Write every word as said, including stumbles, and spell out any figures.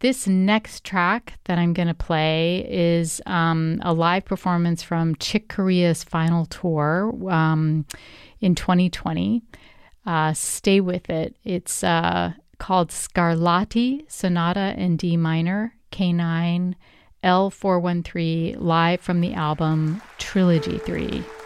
this next track that I'm going to play is um, a live performance from Chick Corea's final tour um, in twenty twenty. Uh, stay with it. It's uh, called Scarlatti Sonata in D minor, K nine, L four one three, live from the album Trilogy three.